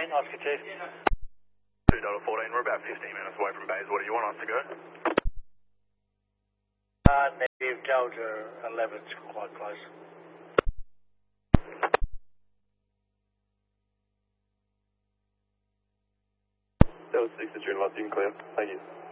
Oscar 2. 2.14, we're about 15 minutes away from Bayswater. You want us to go? Negative, Delta 11's quite close. Delta 6 is your left, you can clear. Thank you.